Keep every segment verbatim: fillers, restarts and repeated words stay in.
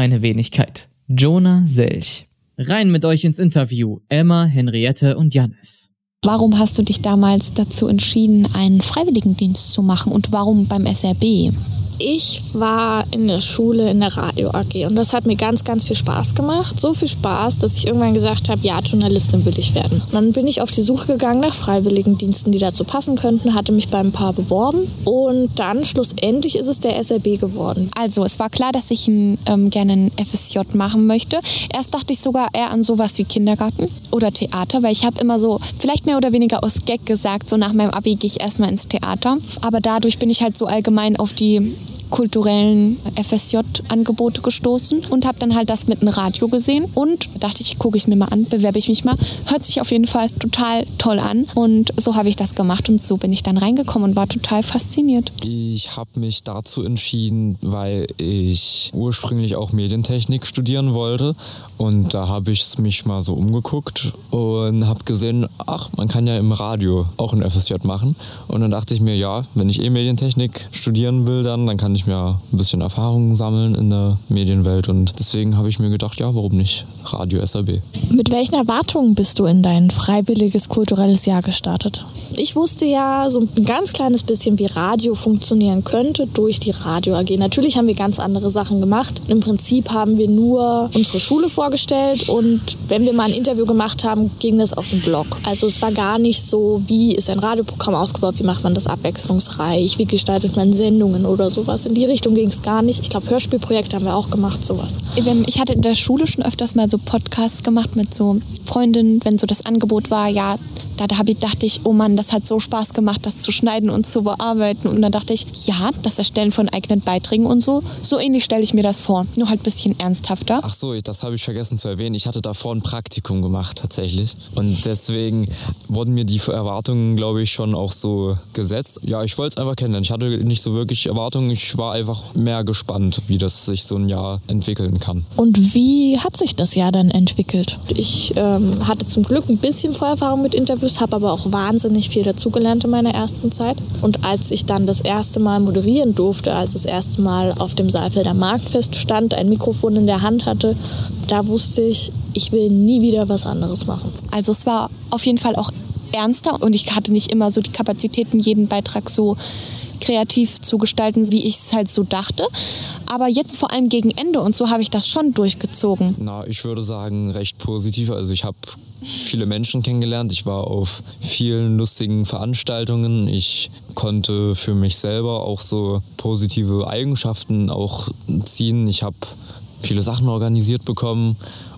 meine Wenigkeit, Jonah Selch. Rein mit euch ins Interview, Emma, Henriette und Jannis. Warum hast du dich damals dazu entschieden, einen Freiwilligendienst zu machen und warum beim S R B? Ich war in der Schule in der Radio A G und das hat mir ganz, ganz viel Spaß gemacht. So viel Spaß, dass ich irgendwann gesagt habe, ja, Journalistin will ich werden. Und dann bin ich auf die Suche gegangen nach Freiwilligendiensten, die dazu passen könnten, hatte mich bei ein paar beworben und dann schlussendlich ist es der S R B geworden. Also es war klar, dass ich ein, ähm, gerne ein F S J machen möchte. Erst dachte ich sogar eher an sowas wie Kindergarten oder Theater, weil ich habe immer so, vielleicht mehr oder weniger aus Gag gesagt, so nach meinem Abi gehe ich erstmal ins Theater. Aber dadurch bin ich halt so allgemein auf die kulturellen F S J-Angebote gestoßen und habe dann halt das mit einem Radio gesehen und dachte ich, gucke ich mir mal an, bewerbe ich mich mal. Hört sich auf jeden Fall total toll an und so habe ich das gemacht und so bin ich dann reingekommen und war total fasziniert. Ich habe mich dazu entschieden, weil ich ursprünglich auch Medientechnik studieren wollte und da habe ich mich mal so umgeguckt und habe gesehen, ach, man kann ja im Radio auch ein F S J machen und dann dachte ich mir, ja, wenn ich eh Medientechnik studieren will, dann, dann kann ich mir ein bisschen Erfahrungen sammeln in der Medienwelt und deswegen habe ich mir gedacht, ja, warum nicht Radio S R B. Mit welchen Erwartungen bist du in dein freiwilliges kulturelles Jahr gestartet? Ich wusste ja so ein ganz kleines bisschen, wie Radio funktionieren könnte durch die Radio A G. Natürlich haben wir ganz andere Sachen gemacht. Im Prinzip haben wir nur unsere Schule vorgestellt und wenn wir mal ein Interview gemacht haben, ging das auf den Blog. Also es war gar nicht so, wie ist ein Radioprogramm aufgebaut, wie macht man das abwechslungsreich, wie gestaltet man Sendungen oder sowas. In die Richtung ging es gar nicht. Ich glaube, Hörspielprojekte haben wir auch gemacht, sowas. Ich hatte in der Schule schon öfters mal so Podcasts gemacht mit so Freundinnen, wenn so das Angebot war, ja, da, da ich, dachte ich, oh Mann, das hat so Spaß gemacht, das zu schneiden und zu bearbeiten. Und dann dachte ich, ja, das Erstellen von eigenen Beiträgen und so, so ähnlich stelle ich mir das vor, nur halt ein bisschen ernsthafter. Ach so, das habe ich vergessen zu erwähnen. Ich hatte davor ein Praktikum gemacht tatsächlich und deswegen wurden mir die Erwartungen, glaube ich, schon auch so gesetzt. Ja, ich wollte es einfach kennenlernen. Ich hatte nicht so wirklich Erwartungen. Ich war einfach mehr gespannt, wie das sich so ein Jahr entwickeln kann. Und wie hat sich das Jahr dann entwickelt? Ich ähm, hatte zum Glück ein bisschen Vorerfahrung mit Interviews, habe aber auch wahnsinnig viel dazugelernt in meiner ersten Zeit. Und als ich dann das erste Mal moderieren durfte, also das erste Mal auf dem Saalfelder Marktfest stand, ein Mikrofon in der Hand hatte, da wusste ich, ich will nie wieder was anderes machen. Also es war auf jeden Fall auch ernster und ich hatte nicht immer so die Kapazitäten, jeden Beitrag so kreativ zu gestalten, wie ich es halt so dachte. Aber jetzt vor allem gegen Ende und so habe ich das schon durchgezogen. Na, ich würde sagen, recht positiv. Also ich habe viele Menschen kennengelernt. Ich war auf vielen lustigen Veranstaltungen. Ich konnte für mich selber auch so positive Eigenschaften auch ziehen. Ich habe viele Sachen organisiert bekommen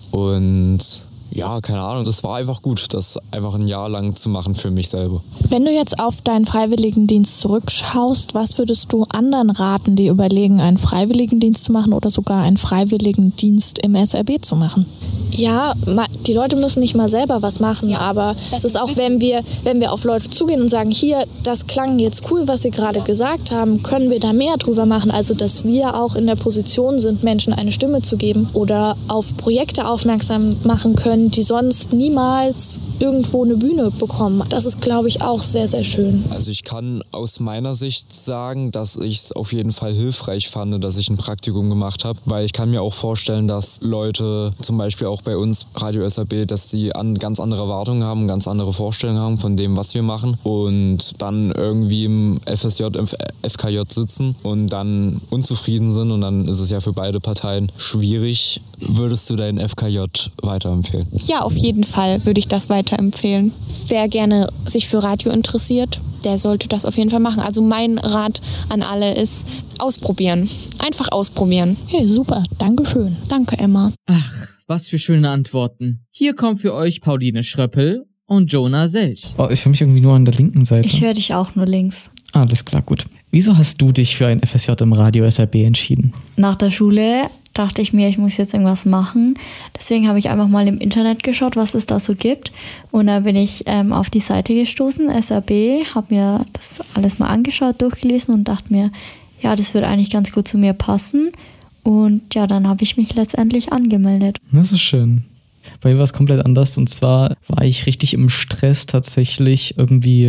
und ja, keine Ahnung, das war einfach gut, das einfach ein Jahr lang zu machen für mich selber. Wenn du jetzt auf deinen Freiwilligendienst zurückschaust, was würdest du anderen raten, die überlegen, einen Freiwilligendienst zu machen oder sogar einen Freiwilligendienst im S R B zu machen? Ja, die Leute müssen nicht mal selber was machen, ja, aber es ist auch, wenn wir, wenn wir auf Leute zugehen und sagen, hier, das klang jetzt cool, was Sie gerade gesagt haben, können wir da mehr drüber machen? Also, dass wir auch in der Position sind, Menschen eine Stimme zu geben oder auf Projekte aufmerksam machen können, die sonst niemals irgendwo eine Bühne bekommen. Das ist, glaube ich, auch sehr, sehr schön. Also ich kann aus meiner Sicht sagen, dass ich es auf jeden Fall hilfreich fand, dass ich ein Praktikum gemacht habe, weil ich kann mir auch vorstellen, dass Leute, zum Beispiel auch bei uns Radio S R B, dass sie an ganz andere Erwartungen haben, ganz andere Vorstellungen haben von dem, was wir machen und dann irgendwie im F S J, im F K J sitzen und dann unzufrieden sind und dann ist es ja für beide Parteien schwierig. Würdest du deinen F K J weiterempfehlen? Ja, auf jeden Fall würde ich das weiterempfehlen. Wer gerne sich für Radio interessiert, der sollte das auf jeden Fall machen. Also mein Rat an alle ist, ausprobieren. Einfach ausprobieren. Hey, super. Dankeschön. Danke, Emma. Ach, was für schöne Antworten. Hier kommt für euch Pauline Schröppel und Jonah Selch. Oh, ich höre mich irgendwie nur an der linken Seite. Ich höre dich auch nur links. Ah, alles klar, gut. Wieso hast du dich für ein F S J im Radio S R B entschieden? Nach der Schule dachte ich mir, ich muss jetzt irgendwas machen. Deswegen habe ich einfach mal im Internet geschaut, was es da so gibt. Und dann bin ich ähm, auf die Seite gestoßen, S R B, habe mir das alles mal angeschaut, durchgelesen und dachte mir, ja, das würde eigentlich ganz gut zu mir passen. Und ja, dann habe ich mich letztendlich angemeldet. Das ist schön. Bei mir war es komplett anders und zwar war ich richtig im Stress tatsächlich irgendwie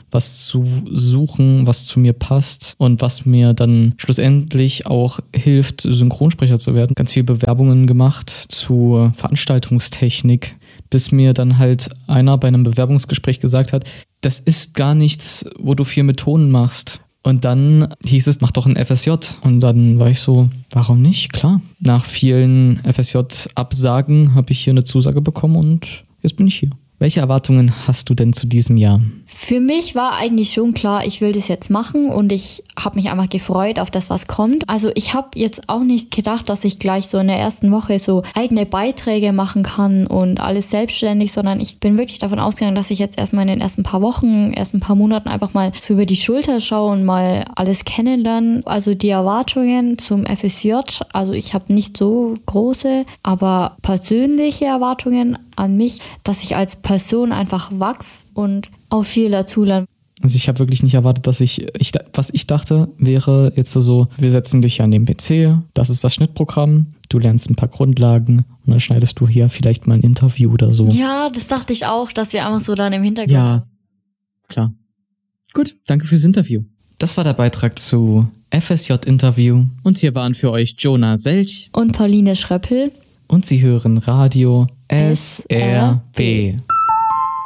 was zu suchen, was zu mir passt und was mir dann schlussendlich auch hilft, Synchronsprecher zu werden. Ganz viele Bewerbungen gemacht zu Veranstaltungstechnik, bis mir dann halt einer bei einem Bewerbungsgespräch gesagt hat, das ist gar nichts, wo du viel mit Tonen machst. Und dann hieß es, mach doch ein F S J. Und dann war ich so, warum nicht? Klar. Nach vielen F S J-Absagen habe ich hier eine Zusage bekommen und jetzt bin ich hier. Welche Erwartungen hast du denn zu diesem Jahr? Für mich war eigentlich schon klar, ich will das jetzt machen und ich habe mich einfach gefreut auf das, was kommt. Also ich habe jetzt auch nicht gedacht, dass ich gleich so in der ersten Woche so eigene Beiträge machen kann und alles selbstständig, sondern ich bin wirklich davon ausgegangen, dass ich jetzt erstmal in den ersten paar Wochen, ersten paar Monaten einfach mal so über die Schulter schaue und mal alles kennenlernen. Also die Erwartungen zum F S J, also ich habe nicht so große, aber persönliche Erwartungen an mich, dass ich als Person einfach wachse und auch viel dazulerne. Also ich habe wirklich nicht erwartet, dass ich, ich, was ich dachte, wäre jetzt so, wir setzen dich an den P C, das ist das Schnittprogramm, du lernst ein paar Grundlagen und dann schneidest du hier vielleicht mal ein Interview oder so. Ja, das dachte ich auch, dass wir einfach so dann im Hintergrund... Ja, klar. Gut, danke fürs Interview. Das war der Beitrag zu F S J-Interview. Und hier waren für euch Jonah Selch und Pauline Schröppel. Und Sie hören Radio S R B.